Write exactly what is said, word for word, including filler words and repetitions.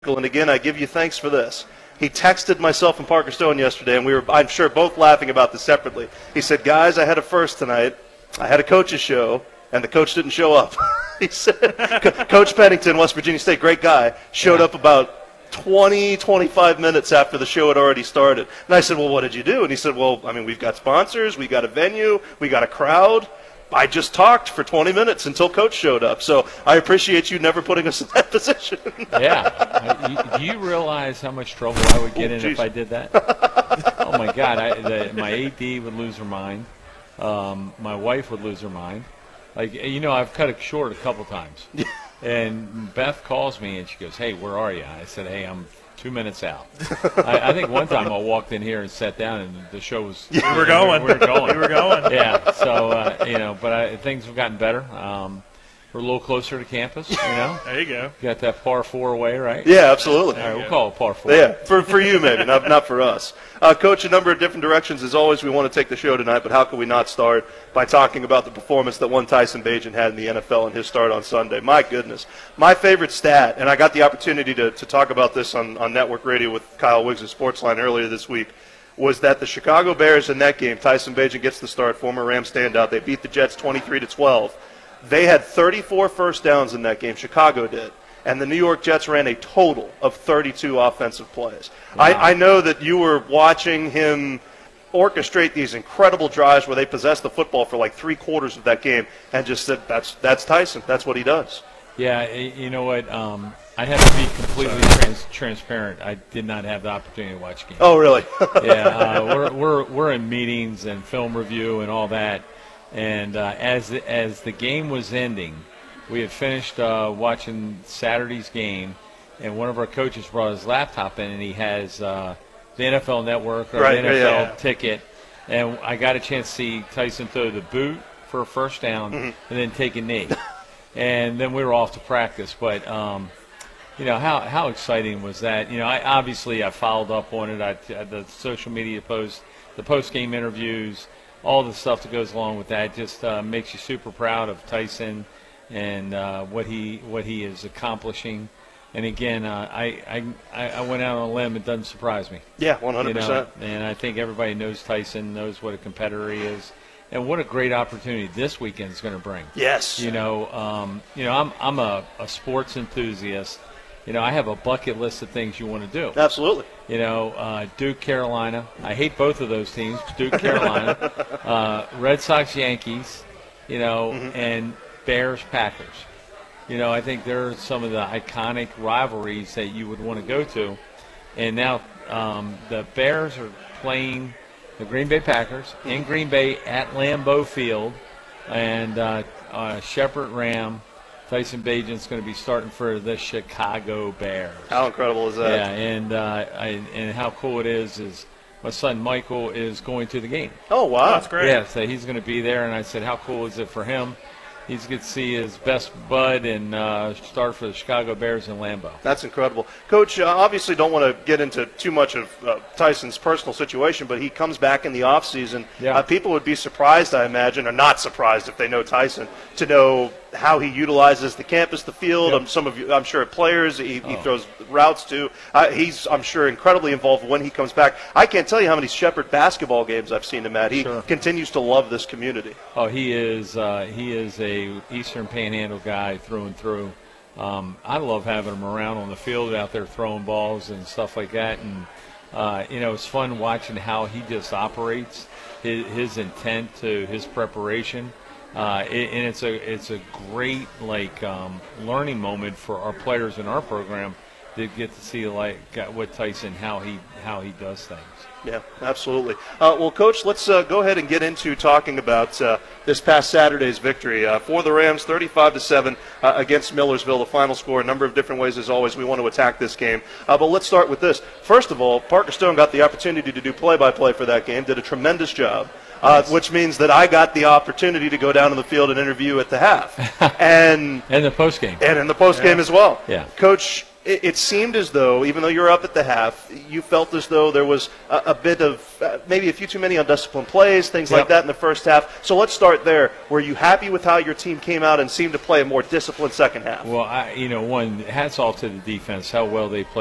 And again, I give you thanks for this. He texted myself and Parker Stone yesterday, and we were, I'm sure, both laughing about this separately. He said, guys, I had a first tonight. I had a coach's show, and the coach didn't show up. He said, Coach Pennington, West Virginia State, great guy, showed yeah. up about twenty, twenty-five minutes after the show had already started. And I said, well, what did you do? And he said, well, I mean, we've got sponsors, we got a venue, we got a crowd. I just talked for twenty minutes until Coach showed up. So I appreciate you never putting us in that position. yeah. Do you realize how much trouble I would get oh, in geez. if I did that? Oh, my God. I, the, my A D would lose her mind. Um, my wife would lose her mind. Like, you know, I've cut it short a couple times. And Beth calls me and she goes, hey, where are you? I said, hey, I'm two minutes out. I, I think one time I walked in here and sat down and the show was – We were going. We were going. we were going. Yeah. So, uh, you know, but I, things have gotten better. Um, we're a little closer to campus, you know. There you go. You got that par four away, right? Yeah, absolutely. All right, we'll call it par four. Yeah, for, for you maybe, not, not for us. Uh, Coach, a number of different directions. As always, we want to take the show tonight, but how can we not start by talking about the performance that one Tyson Bagent had in the N F L in his start on Sunday? My goodness. My favorite stat, and I got the opportunity to, to talk about this on, on network radio with Kyle Wiggs of Sportsline earlier this week, was that the Chicago Bears in that game, Tyson Bagent gets the start, former Ram standout. They beat the Jets twenty-three to twelve. They had thirty-four first downs in that game. Chicago did. And the New York Jets ran a total of thirty-two offensive plays. Wow. I, I know that you were watching him orchestrate these incredible drives where they possessed the football for like three quarters of that game and just said, that's that's Tyson. That's what he does. Yeah, you know what? Um, I have to be completely trans- transparent. I did not have the opportunity to watch games. Oh, really? yeah, uh, we're, we're, we're in meetings and film review and all that. And uh, as the, as the game was ending, we had finished uh, watching Saturday's game, and one of our coaches brought his laptop in, and he has uh, the N F L Network or right, the N F L yeah. ticket. And I got a chance to see Tyson throw the boot for a first down mm-hmm. and then take a knee. And then we were off to practice. But, um, you know, how how exciting was that? You know, I obviously I followed up on it. I, the social media posts, the post-game interviews, all the stuff that goes along with that just uh, makes you super proud of Tyson and uh, what he what he is accomplishing. And again, uh, I, I I went out on a limb. It doesn't surprise me. Yeah, one hundred percent. You know, and I think everybody knows Tyson, knows what a competitor he is, and what a great opportunity this weekend is going to bring. Yes. You know, um, you know, I'm I'm a, a sports enthusiast. You know, I have a bucket list of things you want to do. Absolutely. You know, uh, Duke, Carolina. I hate both of those teams, Duke, Carolina. uh, Red Sox, Yankees, you know, mm-hmm. and Bears, Packers. You know, I think there are some of the iconic rivalries that you would want to go to. And now um, the Bears are playing the Green Bay Packers in Green Bay at Lambeau Field. And uh, uh, Shepherd Ram, Tyson Bagent's going to be starting for the Chicago Bears. How incredible is that? Yeah, and uh, I, and how cool it is is my son Michael is going to the game. Oh, wow. Oh, that's great. Yeah, so he's going to be there, and I said, how cool is it for him? He's going to see his best bud and uh, start for the Chicago Bears in Lambeau. That's incredible. Coach, uh, obviously don't want to get into too much of uh, Tyson's personal situation, but he comes back in the offseason. Yeah. Uh, people would be surprised, I imagine, or not surprised if they know Tyson, to know how he utilizes the campus, the field. Yep. Um, some of you, I'm sure, players he, oh. he throws routes to. Uh, he's, I'm sure, incredibly involved when he comes back. I can't tell you how many Shepherd basketball games I've seen him at. He sure. continues to love this community. Oh, he is. Uh, he is a Eastern Panhandle guy through and through. Um, I love having him around on the field out there throwing balls and stuff like that. And uh, you know, it's fun watching how he just operates, his, his intent to his preparation. Uh, it, and it's a it's a great like um, learning moment for our players in our program to get to see like what Tyson how he how he does things. Yeah, absolutely. Uh, well, Coach, let's uh, go ahead and get into talking about uh, this past Saturday's victory uh, for the Rams, thirty-five to seven uh, against Millersville. The final score, a number of different ways, as always. We want to attack this game, uh, but let's start with this. First of all, Parker Stone got the opportunity to do play-by-play for that game. Did a tremendous job. Uh, which means that I got the opportunity to go down to the field and interview at the half. and and the postgame. And in the postgame yeah. as well. Yeah. Coach, it, it seemed as though, even though you were up at the half, you felt as though there was a, a bit of uh, maybe a few too many undisciplined plays, things Yep. like that in the first half. So let's start there. Were you happy with how your team came out and seemed to play a more disciplined second half? Well, I, you know, one, hats off to the defense, how well they played.